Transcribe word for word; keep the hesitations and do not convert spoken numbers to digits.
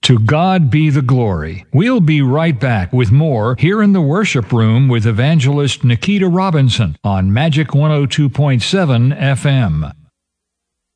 To God be the glory. We'll be right back with more here in the worship room with evangelist Nikita Robinson on Magic one oh two point seven F M.